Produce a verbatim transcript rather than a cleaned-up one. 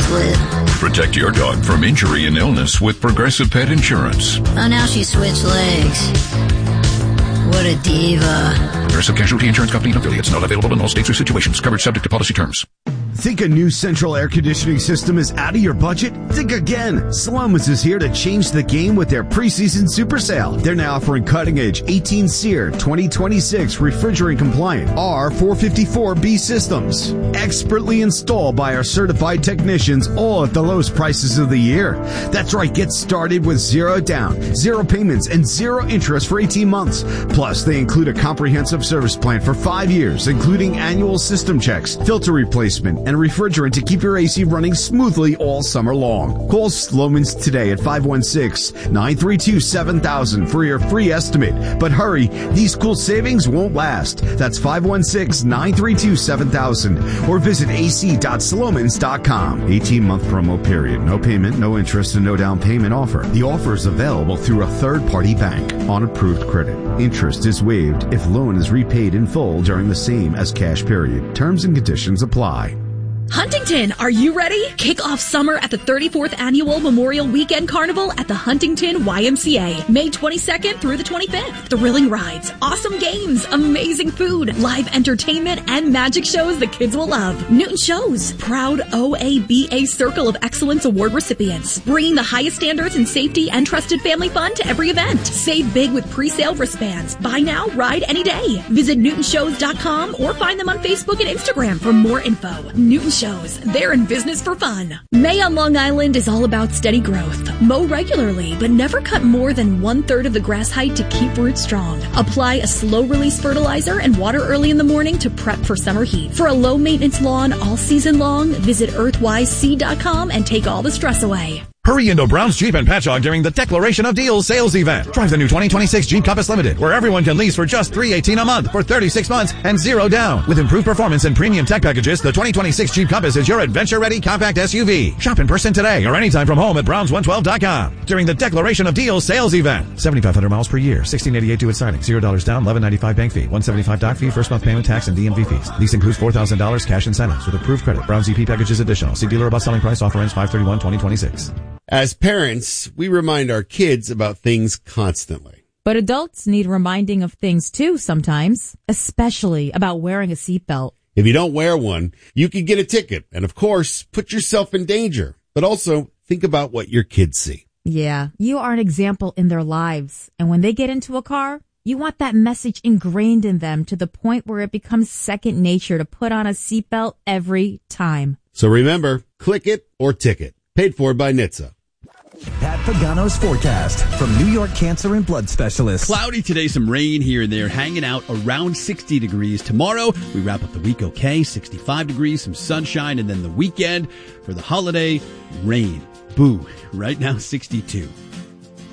split. Protect your dog from injury and illness with Progressive Pet Insurance. Oh, now she switched legs. What a diva. Progressive Casualty Insurance Company and affiliates. Not available in all states or situations. Coverage subject to policy terms. Think a new central air conditioning system is out of your budget? Think again. Slomin's is here to change the game with their preseason super sale. They're now offering cutting-edge eighteen SEER twenty twenty-six refrigerant-compliant R four fifty-four B systems. Expertly installed by our certified technicians, all at the lowest prices of the year. That's right, get started with zero down, zero payments, and zero interest for eighteen months. Plus, they include a comprehensive service plan for five years, including annual system checks, filter replacement, and refrigerant to keep your A C running smoothly all summer long. Call Slomin's today at five one six, nine three two, seven thousand for your free estimate. But hurry, these cool savings won't last. That's five one six, nine three two, seven thousand or visit a c dot slomins dot com. eighteen-month promo period. No payment, no interest, and no down payment offer. The offer is available through a third-party bank on approved credit. Interest is waived if loan is repaid in full during the same as cash period. Terms and conditions apply. Huntington, are you ready? Kick off summer at the thirty-fourth Annual Memorial Weekend Carnival at the Huntington Y M C A, May twenty-second through the twenty-fifth. Thrilling rides, awesome games, amazing food, live entertainment, and magic shows the kids will love. Newton Shows, proud O A B A Circle of Excellence Award recipients, bringing the highest standards in safety and trusted family fun to every event. Save big with pre-sale wristbands. Buy now, ride any day. Visit newton shows dot com or find them on Facebook and Instagram for more info. Newton Shows, they're in business for fun. May on Long Island is all about steady growth. Mow regularly, but never cut more than one third of the grass height to keep roots strong. Apply a slow release fertilizer and water early in the morning to prep for summer heat. For a low maintenance lawn all season long, visit earthwise seed dot com and take all the stress away. Hurry into Brown's Jeep and Patchogue during the Declaration of Deals sales event. Drive the new twenty twenty-six Jeep Compass Limited, where everyone can lease for just three hundred eighteen dollars a month for thirty-six months and zero down. With improved performance and premium tech packages, the twenty twenty-six Jeep Compass is your adventure-ready compact S U V. Shop in person today or anytime from home at browns one twelve dot com during the Declaration of Deals sales event. seventy-five hundred miles per year, sixteen eighty-eight due at signing, zero dollars down, eleven ninety-five bank fee, one seventy-five doc fee, first month payment, tax, and D M V fees. Lease includes four thousand dollars cash incentives with approved credit. Browns E P packages additional. See dealer about selling price. Offer ends five thirty-one twenty twenty-six. As parents, we remind our kids about things constantly. But adults need reminding of things too sometimes, especially about wearing a seatbelt. If you don't wear one, you could get a ticket and, of course, put yourself in danger. But also, think about what your kids see. Yeah, you are an example in their lives. And when they get into a car, you want that message ingrained in them to the point where it becomes second nature to put on a seatbelt every time. So remember, click it or ticket. Paid for by N H T S A. Pat Pagano's forecast from New York Cancer and Blood Specialists. Cloudy today, some rain here and there, hanging out around sixty degrees. Tomorrow, we wrap up the week okay, sixty-five degrees, some sunshine, and then the weekend for the holiday, rain. Boo. Right now, sixty-two.